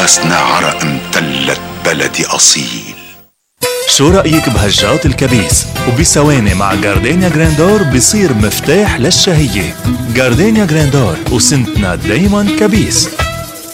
نفسنا عرق متلت بلدي أصيل. شو رأيك بهجات الكبيس؟ وبثواني مع جاردينيا جراندور بصير مفتاح للشهية. جاردينيا جراندور، وسنتنا دايما كبيس.